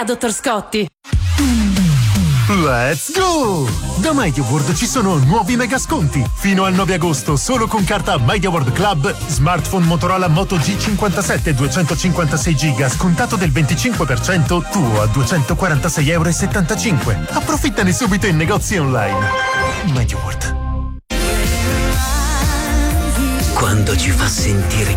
dottor Scotti. Let's go! Da MediaWorld ci sono nuovi mega sconti. Fino al 9 agosto, solo con carta MediaWorld Club, smartphone Motorola Moto G57 256 GB scontato del 25%, tuo a €246,75. Approfittane subito in negozi online. MediaWorld. Quando ci fa sentire